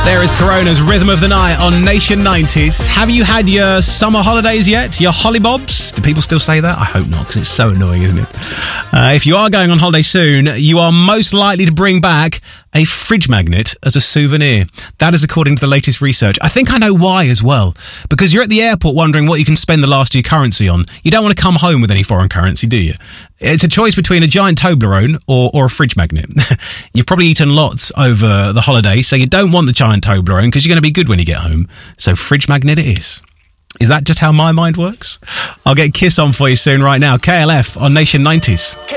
There is Corona's Rhythm of the Night on Nation 90s. Have you had your summer holidays yet? Your hollybobs? Do people still say that? I hope not, because it's so annoying, isn't it? If you are going on holiday soon, you are most likely to bring back a fridge magnet as a souvenir. That is according to the latest research. I think I know why as well. Because you're at the airport wondering what you can spend the last of your currency on. You don't want to come home with any foreign currency, do you? It's a choice between a giant Toblerone or a fridge magnet. You've probably eaten lots over the holiday, so you don't want the giant Toblerone because you're going to be good when you get home. So fridge magnet it is. Is that just how my mind works? I'll get Kiss on for you soon right now. KLF on Nation 90s.